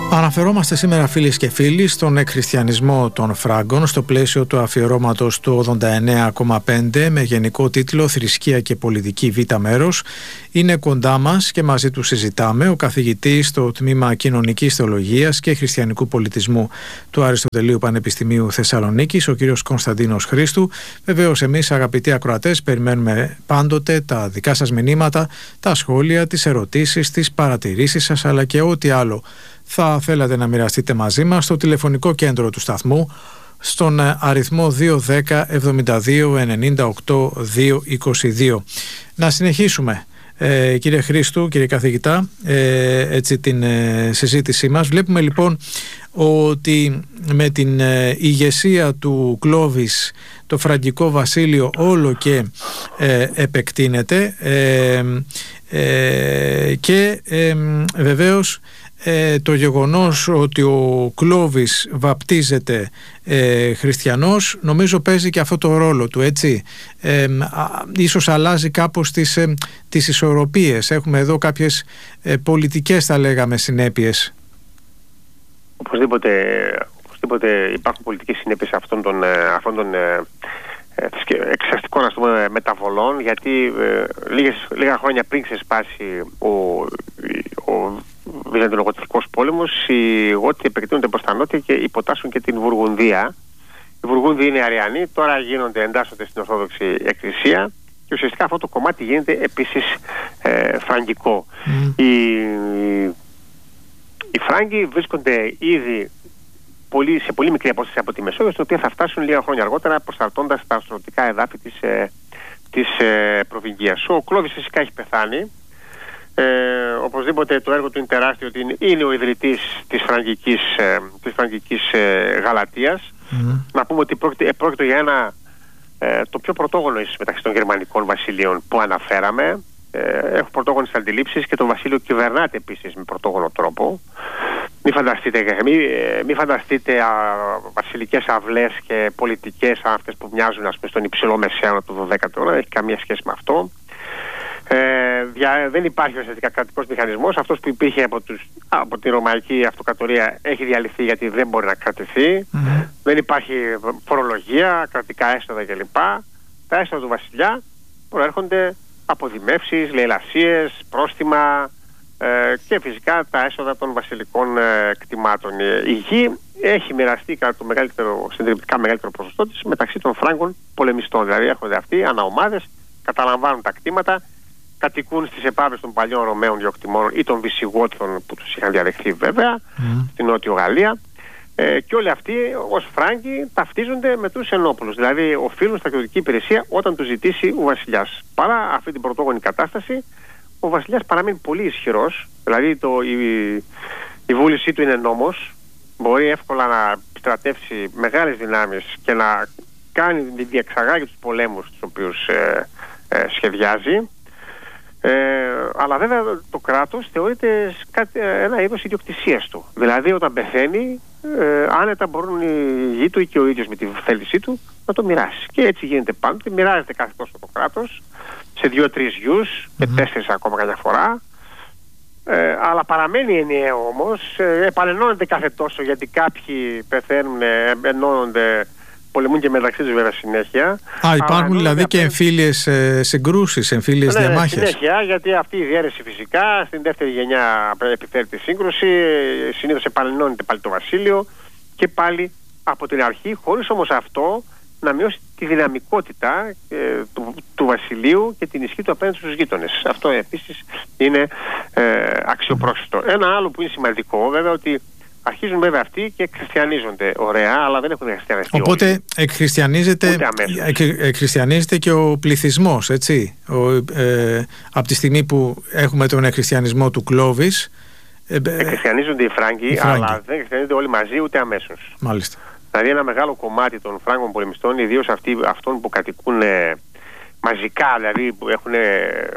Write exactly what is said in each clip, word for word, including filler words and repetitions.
Αναφερόμαστε σήμερα, φίλες και φίλοι, στον εκχριστιανισμό των Φράγκων στο πλαίσιο του αφιερώματος του ογδόντα εννέα κόμμα πέντε με γενικό τίτλο «Θρησκεία και πολιτική Β μέρος». Είναι κοντά μας και μαζί του συζητάμε ο καθηγητής στο Τμήμα Κοινωνικής Θεολογίας και Χριστιανικού Πολιτισμού του Αριστοτελείου Πανεπιστημίου Θεσσαλονίκης, ο κύριος Κωνσταντίνος Χρήστου. Βεβαίως, εμείς, αγαπητοί ακροατές, περιμένουμε πάντοτε τα δικά σας μηνύματα, τα σχόλια, τις ερωτήσεις, τις παρατηρήσεις σας, αλλά και ό,τι άλλο θα θέλατε να μοιραστείτε μαζί μας στο τηλεφωνικό κέντρο του σταθμού στον αριθμό δύο ένα μηδέν εβδομήντα δύο ενενήντα οκτώ διακόσια είκοσι δύο. Να συνεχίσουμε, ε, κύριε Χρήστου, κύριε καθηγητά, ε, έτσι την ε, συζήτησή μας. Βλέπουμε λοιπόν ότι με την ε, ηγεσία του Κλώβης το φραγκικό βασίλειο όλο και ε, επεκτείνεται ε, ε, και ε, βεβαίως Ε, το γεγονός ότι ο Κλώβης βαπτίζεται ε, χριστιανός, νομίζω παίζει και αυτό το ρόλο του, έτσι. Ε, α, ίσως αλλάζει κάπως τις, ε, τις ισορροπίες. Έχουμε εδώ κάποιες ε, πολιτικές, θα λέγαμε, συνέπειες. Οπωσδήποτε, οπωσδήποτε υπάρχουν πολιτικές συνέπειες αυτών των, αυτών των ε, εξαστικών, ας πούμε, μεταβολών, γιατί ε, λίγες, λίγα χρόνια πριν ξεσπάσει ο, ο Βυζαντινογοτικός πόλεμος, οι Γότοι επεκτείνονται προς τα νότια και υποτάσσουν και την Βουργουνδία. Οι Βουργούνδιοι είναι Αριανοί, τώρα γίνονται, εντάσσονται στην Ορθόδοξη Εκκλησία και ουσιαστικά αυτό το κομμάτι γίνεται επίσης ε, φραγκικό. Mm. Οι, οι Φράγκοι βρίσκονται ήδη πολύ, σε πολύ μικρή απόσταση από τη Μεσόγειο, στην οποία θα φτάσουν λίγα χρόνια αργότερα, προστατώντας τα αστροτικά εδάφη της, ε, της ε, προβυγγίας. Ο Κλώβης φυσικά έχει πεθάνει. Ε, οπωσδήποτε το έργο του είναι τεράστιο, ότι είναι, είναι ο ιδρυτής της φραγκικής, ε, της φραγκικής ε, Γαλατίας. Mm. Να πούμε ότι πρόκειται, πρόκειται για ένα ε, το πιο πρωτόγονο ίσως μεταξύ των γερμανικών βασιλείων που αναφέραμε. Ε, έχω πρωτόγονες αντιλήψεις και το βασίλειο κυβερνάται επίσης με πρωτόγονο τρόπο. Μην φανταστείτε, μη, μη φανταστείτε α, βασιλικές αυλές και πολιτικές σαν αυτές που μοιάζουν, ας πούμε, στον υψηλό μεσαίωνα του δωδέκατου αιώνα. Δεν έχει καμία σχέση με αυτό. Ε, δια, δεν υπάρχει ουσιαστικά κρατικός μηχανισμός. Αυτός που υπήρχε από, τους, από τη Ρωμαϊκή Αυτοκρατορία έχει διαλυθεί, γιατί δεν μπορεί να κρατηθεί. Mm-hmm. Δεν υπάρχει φορολογία, κρατικά έσοδα κλπ. Τα έσοδα του βασιλιά προέρχονται από δημεύσεις, λαιλασίες, πρόστιμα ε, και φυσικά τα έσοδα των βασιλικών ε, κτημάτων. Η γη έχει μοιραστεί κατά το μεγαλύτερο, συντριπτικά μεγαλύτερο ποσοστό της μεταξύ των Φράγκων πολεμιστών. Δηλαδή έρχονται αυτοί αναομάδες, καταλαμβάνουν τα κτήματα, κατοικούν στις επάρβες των παλιών Ρωμαίων διοκτημόνων ή των Βυσιγότων που τους είχαν διαδεχθεί, βέβαια, mm. στην Νότιο Γαλλία. Ε, και όλοι αυτοί ως Φράγκοι ταυτίζονται με τους ενόπουλους. Δηλαδή οφείλουν στρατιωτική υπηρεσία όταν τους ζητήσει ο βασιλιάς. Παρά αυτή την πρωτόγονη κατάσταση, ο βασιλιάς παραμένει πολύ ισχυρός. Δηλαδή το, η, η βούλησή του είναι νόμος. Μπορεί εύκολα να στρατεύσει μεγάλες δυνάμεις και να κάνει, διεξαγάγει τους πολέμους τους οποίους ε, ε, σχεδιάζει. Ε, αλλά βέβαια το κράτος θεωρείται ένα είδος ιδιοκτησίας του. Δηλαδή όταν πεθαίνει, ε, άνετα μπορούν οι γη του ή και ο ίδιος με τη θέλησή του να το μοιράσει. Και έτσι γίνεται πάντοτε. Μοιράζεται κάθε τόσο το κράτος σε δύο-τρεις γιους mm-hmm. και τέσσερις ακόμα καμιά φορά. Ε, αλλά παραμένει ενιαίο όμως. Ε, επανενώνεται κάθε τόσο, γιατί κάποιοι πεθαίνουν, ε, ενώνονται, πολεμούν και μεταξύ τους βέβαια συνέχεια. Α, υπάρχουν δηλαδή και εμφύλιες ε, συγκρούσεις, εμφύλιες ναι, διαμάχες. Συνέχεια, γιατί αυτή η διαίρεση φυσικά στην δεύτερη γενιά επιφέρει τη σύγκρουση, συνήθως επανενώνεται πάλι το βασίλειο και πάλι από την αρχή, χωρίς όμως αυτό να μειώσει τη δυναμικότητα ε, του, του βασιλείου και την ισχύ του απέναντι στους γείτονες. Αυτό επίσης είναι ε, αξιοπρόσιτο. Ένα άλλο που είναι σημαντικό, βέβαια, ότι αρχίζουν βέβαια αυτοί και εκχριστιανίζονται ωραία, αλλά δεν έχουν χριστιανιστεί. Οπότε εκχριστιανίζεται, εκχριστιανίζεται και ο πληθυσμός, έτσι. Ο, ε, από τη στιγμή που έχουμε τον εκχριστιανισμό του Κλώβης. Ε, εκχριστιανίζονται οι Φράγκοι, οι Φράγκοι, αλλά δεν εκχριστιανίζονται όλοι μαζί ούτε αμέσως. Μάλιστα. Δηλαδή ένα μεγάλο κομμάτι των Φράγκων πολεμιστών, ιδίως αυτών που κατοικούν ε, μαζικά, δηλαδή που έχουν ε,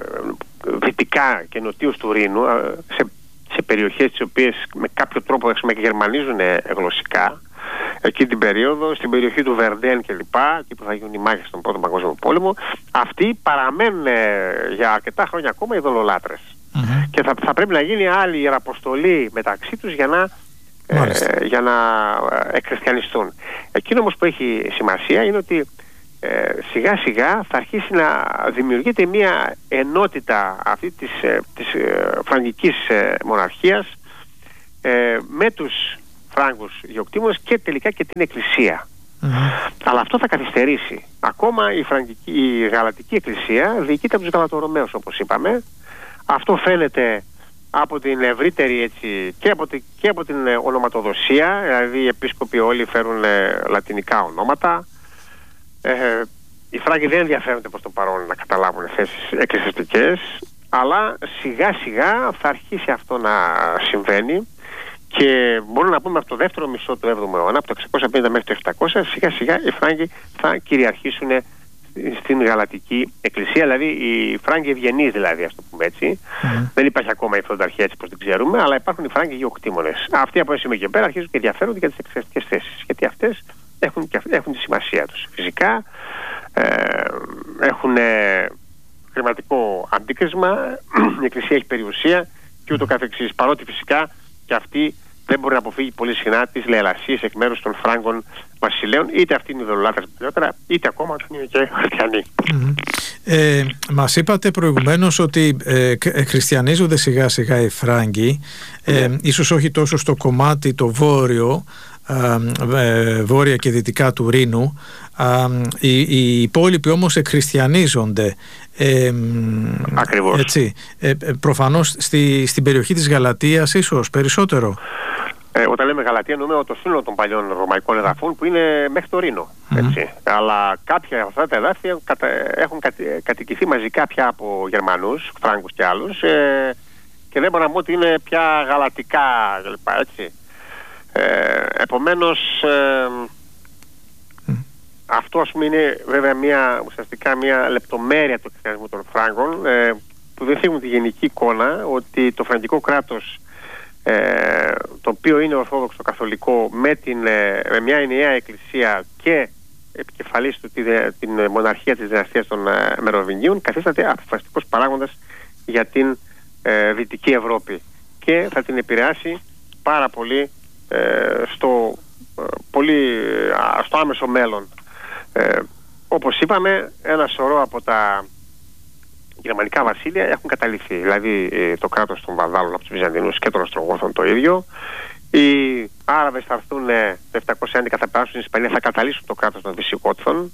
δυτικά και νοτίους του Ρήνου, ε, σε σε περιοχές τις οποίες με κάποιο τρόπο γερμανίζουν γλωσσικά, εκεί την περίοδο, στην περιοχή του Βερντέν και λοιπά, εκεί που θα γίνουν οι μάχες στον Πρώτο Παγκόσμιο Πόλεμο, αυτοί παραμένουν για αρκετά χρόνια ακόμα ειδωλολάτρες. Mm-hmm. Και θα, θα πρέπει να γίνει άλλη ιεραποστολή μεταξύ τους για να ε, για να εκχριστιανιστούν. Εκείνο όμως που έχει σημασία είναι ότι ε, σιγά σιγά θα αρχίσει να δημιουργείται μια ενότητα αυτή της, ε, της ε, φραγκικής ε, μοναρχίας ε, με τους Φράγκους διοκτήμονες και τελικά και την Εκκλησία. Mm-hmm. Αλλά αυτό θα καθυστερήσει. Ακόμα η, φραγκική, η Γαλατική Εκκλησία διοικείται από τους Γαλατορωμαίους, όπως είπαμε. Αυτό φαίνεται από την ευρύτερη, έτσι, και, από τη, και από την ονοματοδοσία, δηλαδή οι επίσκοποι όλοι φέρουν ε, λατινικά ονόματα. Ε, οι Φράγκοι δεν ενδιαφέρονται προς το παρόν να καταλάβουν θέσεις εκκλησιαστικές, αλλά σιγά σιγά θα αρχίσει αυτό να συμβαίνει. Και μπορούμε να πούμε από το δεύτερο μισό του έβδομου αιώνα, από το εξακόσια πενήντα μέχρι το επτακόσια, σιγά σιγά οι Φράγκοι θα κυριαρχήσουν στην Γαλατική Εκκλησία, δηλαδή οι Φράγκοι ευγενείς, δηλαδή, ας το πούμε έτσι. Mm. Δεν υπάρχει ακόμα η φρονταρχία έτσι πως την ξέρουμε, αλλά υπάρχουν οι Φράγκοι γεωκτήμονες. Αυτοί από ένα σημείο και πέρα αρχίζουν και ενδιαφέρονται για τις εκκλησιαστικές θέσεις, γιατί αυτές έχουν, έχουν τη σημασία τους. Φυσικά ε, έχουν ε, χρηματικό αντίκρισμα, η Εκκλησία έχει περιουσία και ούτω καθεξής. Παρότι φυσικά και αυτή δεν μπορεί να αποφύγει πολύ συχνά τις λαιλασίες εκ μέρους των Φράγκων βασιλέων, είτε αυτοί είναι ειδωλολάτρες παλιότερα, είτε ακόμα είναι και χριστιανοί. Mm-hmm. Ε, μας είπατε προηγουμένως ότι ε, χριστιανίζονται σιγά σιγά οι Φράγκοι, ε, mm-hmm. ίσως όχι τόσο στο κομμάτι το βόρειο, ε, βόρεια και δυτικά του Ρήνου. Α, οι, οι υπόλοιποι όμως εκχριστιανίζονται. Ε, Ακριβώς. Έτσι, ε, προφανώς στη, στην περιοχή της Γαλατίας ίσως περισσότερο. Ε, όταν λέμε Γαλατία εννοούμε το σύνολο των παλιών ρωμαϊκών εδαφών που είναι μέχρι το Ρήνο. Έτσι. Mm-hmm. Αλλά κάποια από αυτά τα εδάφια κατα, έχουν κατη, κατοικηθεί μαζικά πια από Γερμανούς, Φράγκους και άλλους, ε, και δεν μπορώ να πω ότι είναι πια γαλατικά κλπ. Έτσι. Ε, επομένως ε, mm. αυτό, ας πούμε, είναι βέβαια μια, ουσιαστικά μια λεπτομέρεια του χριστιανισμού των Φράγκων, ε, που δεν θίγουν τη γενική εικόνα ότι το φραγκικό κράτος, ε, το οποίο είναι ορθόδοξο καθολικό, με, την, ε, με μια ενιαία εκκλησία και επικεφαλής του τη, την μοναρχία της δυναστείας των ε, Μεροβινγίων, καθίσταται αποφασιστικός παράγοντας για την ε, Δυτική Ευρώπη και θα την επηρεάσει πάρα πολύ ε, στο, ε, πολύ, ε, στο άμεσο μέλλον. Ε, όπως είπαμε, ένα σωρό από τα γερμανικά βασίλεια έχουν καταληφθεί. Δηλαδή ε, το κράτος των Βανδάλων από τους Βυζαντινούς και των Οστρογόθων το ίδιο. Οι Άραβες θα έρθουν ε, το επτακόσια έντεκα, θα περάσουν στην Ισπανία, θα καταλύσουν το κράτος των Βυσιγότων.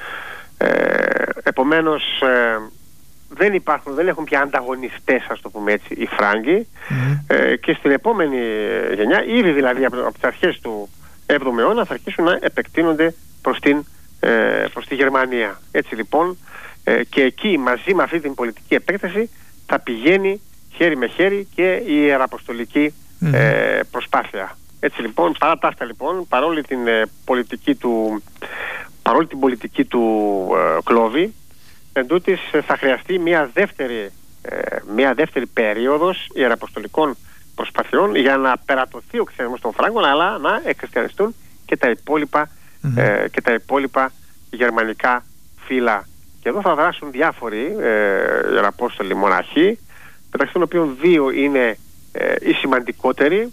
Ε, επομένως ε, δεν υπάρχουν, δεν έχουν πια ανταγωνιστές, ας το πούμε έτσι, οι Φράγκοι. Mm-hmm. ε, και στην επόμενη γενιά, ήδη δηλαδή από, από τις αρχές του έβδομου αιώνα, θα αρχίσουν να επεκτείνονται προς, την, ε, προς τη Γερμανία. Έτσι λοιπόν, ε, και εκεί μαζί με αυτή την πολιτική επέκταση θα πηγαίνει χέρι με χέρι και η ιεραποστολική mm-hmm. ε, προσπάθεια. Έτσι λοιπόν, παρά τα αυτά λοιπόν, παρόλη την ε, πολιτική του, παρόλη την πολιτική του ε, Κλώβη, εν τούτης, θα χρειαστεί μια δεύτερη, ε, μια δεύτερη περίοδος ιεραποστολικών προσπαθειών για να περατωθεί ο χριστιανισμός των Φράγκων, αλλά να εκχριστιανιστούν και τα υπόλοιπα, mm-hmm. ε, και τα υπόλοιπα γερμανικά φύλλα. Και εδώ θα δράσουν διάφοροι ε, ιεραπόστολοι μοναχοί, μεταξύ των οποίων δύο είναι ε, οι σημαντικότεροι,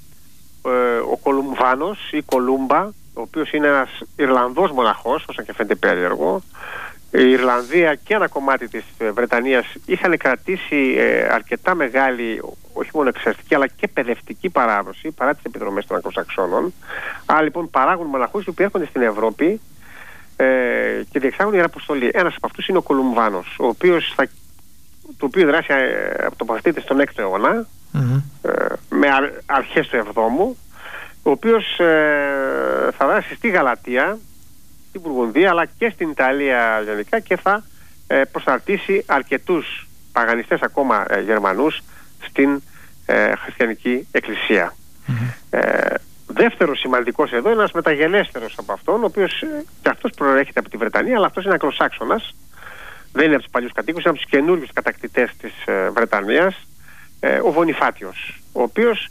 ε, ο Κολουμβάνος ή Κολούμπα, ο οποίος είναι ένας Ιρλανδός μοναχός, όσο και φαίνεται περίεργο. Η Ιρλανδία και ένα κομμάτι της Βρετανίας είχαν κρατήσει ε, αρκετά μεγάλη, όχι μόνο εξαιρετική, αλλά και παιδευτική παράδοση παρά τις επιδρομές των Αγγλοσαξώνων. Άρα λοιπόν παράγουν μοναχούς οι οποίοι έρχονται στην Ευρώπη ε, και διεξάγουν ιεραποστολή. Ένας από αυτούς είναι ο Κολουμβάνος, ο οποίος θα, το οποίο δράσει ε, τοποθετείται στον έκτο αιώνα, mm-hmm. ε, με αρ, αρχές του εβδόμου, ο οποίος ε, θα δράσει στη Γαλατία, στην Μπουργουνδία, αλλά και στην Ιταλία γενικά, και θα ε, προσαρτήσει αρκετούς παγανιστές ακόμα ε, Γερμανούς στην ε, χριστιανική εκκλησία. Mm-hmm. Ε, δεύτερος σημαντικός εδώ είναι ένας μεταγενέστερος από αυτόν, ο οποίος ε, και αυτός προέρχεται από τη Βρετανία, αλλά αυτός είναι Αγγλοσάξονας, δεν είναι από τους παλιούς κατοίκους, είναι από τους καινούριους κατακτητές της ε, Βρετανίας, ε, ο Βονιφάτιος, ο οποίος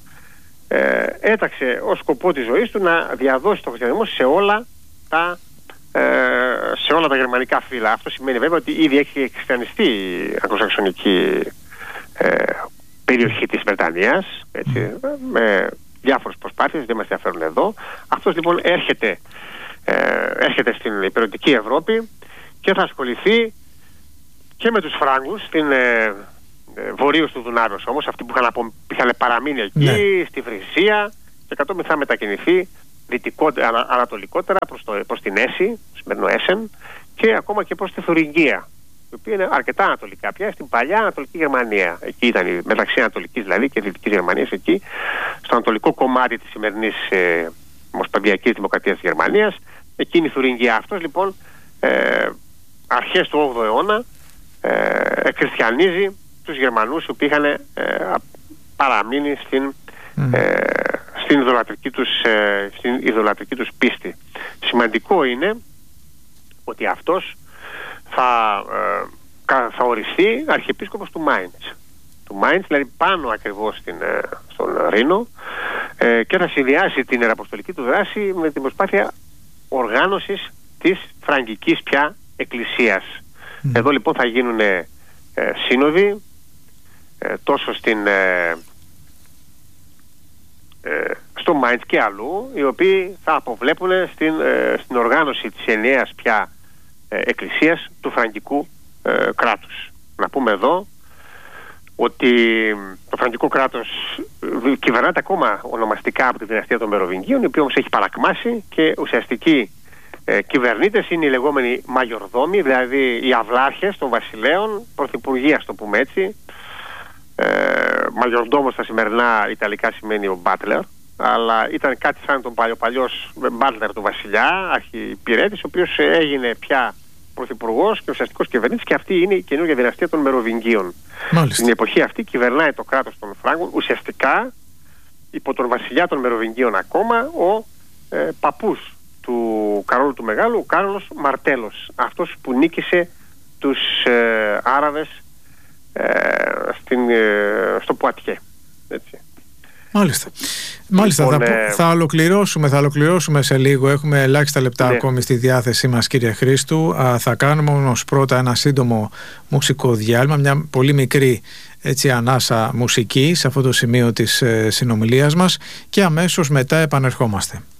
ε, έταξε ως σκοπό της ζωής του να διαδώσει το χριστιανισμό σε όλα τα Ε, σε όλα τα γερμανικά φύλλα. Αυτό σημαίνει βέβαια ότι ήδη έχει χριστιανιστεί η αγγλοσαξονική ε, περιοχή της Βρετανίας, έτσι, με διάφορες προσπάθειες, δεν μας ενδιαφέρουν εδώ. Αυτός λοιπόν έρχεται, ε, έρχεται στην υπηρετική Ευρώπη και θα ασχοληθεί και με τους Φράγκους, στην ε, βορείως του Δουνάβιος όμως, αυτοί που είχαν, απο, είχαν παραμείνει εκεί, ναι. στη Φρυσία, και κατόπιν θα μετακινηθεί δυτικότερα, ανατολικότερα προς, το, προς την Έση, το σημερινό Έσεν, και ακόμα και προς τη Θουριγγία, η οποία είναι αρκετά ανατολικά πια, στην παλιά Ανατολική Γερμανία. Εκεί ήταν, μεταξύ Ανατολικής δηλαδή και Δυτικής Γερμανίας, εκεί, στο ανατολικό κομμάτι της σημερινής ε, Ομοσπονδιακής Δημοκρατίας της Γερμανίας, εκείνη η Θουριγγία. Αυτός λοιπόν ε, αρχές του όγδοου αιώνα ε, εκχριστιανίζει τους Γερμανούς, οι οποίοι είχαν ε, παραμείνει στην, mm. ε, στην, ιδωλατρική τους, ε, στην ιδωλατρική τους πίστη. Σημαντικό είναι ότι αυτός θα, ε, θα οριστεί αρχιεπίσκοπος του Μάιντς. Του Μάιντς, δηλαδή πάνω ακριβώς στην, ε, στον Ρήνο, ε, και θα συνδυάσει την ιεραποστολική του δράση με την προσπάθεια οργάνωσης της φραγκικής πια εκκλησίας. Mm. Εδώ λοιπόν θα γίνουν ε, σύνοδοι, ε, τόσο στην, ε, ε, στο Μάιντς και αλλού, οι οποίοι θα αποβλέπουν στην, ε, στην οργάνωση της ενιαίας πια ε, εκκλησίας του φραγκικού ε, κράτους. Να πούμε εδώ ότι το φραγκικό κράτος κυβερνάται ακόμα ονομαστικά από τη δυναστεία των Μεροβινγκίων, η οποία όμως έχει παρακμάσει, και ουσιαστικοί ε, κυβερνήτες είναι οι λεγόμενοι μαγιορδόμοι, δηλαδή οι αυλάρχες των βασιλέων, πρωθυπουργοί, ας το πούμε έτσι. Ε, μαγιορδόμος στα σημερινά ιταλικά σημαίνει ο μπάτλερ, αλλά ήταν κάτι σαν τον παλιό, παλιός μπάτλερ του βασιλιά, αρχιπηρέτης, ο οποίος έγινε πια πρωθυπουργός και ουσιαστικός κυβερνήτης, και αυτή είναι η καινούργια δυναστεία των Μεροβινγκίων. Στην εποχή αυτή κυβερνάει το κράτος των Φράγκων ουσιαστικά υπό τον βασιλιά των Μεροβινγκίων ακόμα ο ε, παππούς του Καρόλου του Μεγάλου, ο Κάρολος Μαρτέλος, αυτός που νίκησε τους ε, Άραβες ε, στην, ε, στο Πουατιέ. Έτσι. Μάλιστα. Μάλιστα, λοιπόν, θα, ε... θα, ολοκληρώσουμε, θα ολοκληρώσουμε σε λίγο. Έχουμε ελάχιστα λεπτά ναι. ακόμη στη διάθεσή μας, κύριε Χρήστου. Α, θα κάνουμε όμως πρώτα ένα σύντομο μουσικό διάλειμμα, μια πολύ μικρή έτσι, ανάσα μουσική σε αυτό το σημείο της ε, συνομιλίας μας, και αμέσως μετά επανερχόμαστε.